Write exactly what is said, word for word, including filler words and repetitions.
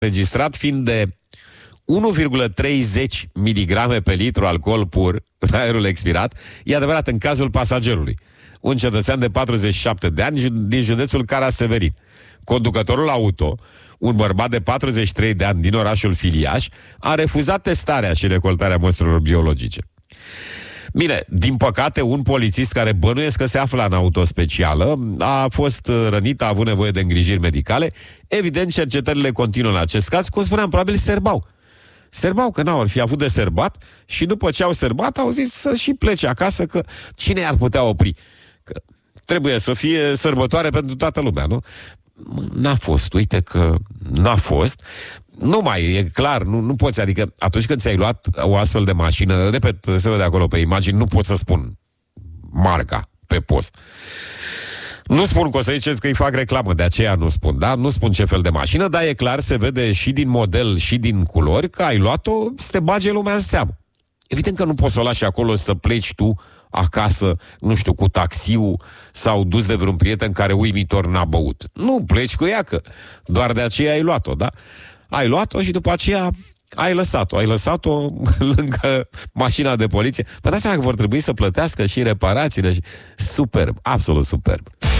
registrat fiind de unu virgulă treizeci miligrame pe litru alcool pur în aerul expirat, e adevărat în cazul pasagerului, un cetățean de patruzeci și șapte de ani din județul Cara-Severin. Conducătorul auto, un bărbat de patruzeci și trei de ani din orașul Filiaș, a refuzat testarea și recoltarea măsurilor biologice. Bine, din păcate, un polițist care bănuiesc că se află în auto specială a fost rănit, a avut nevoie de îngrijiri medicale. Evident, cercetările continuă în acest caz. Cum spuneam, probabil serbau. Serbau că n-au fi avut de serbat și după ce au serbat au zis să și plece acasă, că cine ar putea opri? Că trebuie să fie sărbătoare pentru toată lumea, nu? N-a fost, uite că n-a fost. Nu mai e clar, nu, nu poți, adică atunci când ți-ai luat o astfel de mașină, repet, se vede acolo pe imagini, nu pot să spun marca pe post. Nu spun că o să ziceți că îi fac reclamă, de aceea nu spun, da? Nu spun ce fel de mașină, dar e clar, se vede și din model și din culori că ai luat-o să te bage lumea în seamă. Evident că nu poți să o lași acolo să pleci tu acasă, nu știu, cu taxiul sau dus de vreun prieten care uimitor n-a băut. Nu, pleci cu ea, că doar de aceea ai luat-o, da? Ai luat-o și după aceea ai lăsat-o. Ai lăsat-o lângă mașina de poliție. Vă dați seama că vor trebui să plătească și reparațiile. Și... Superb, absolut superb.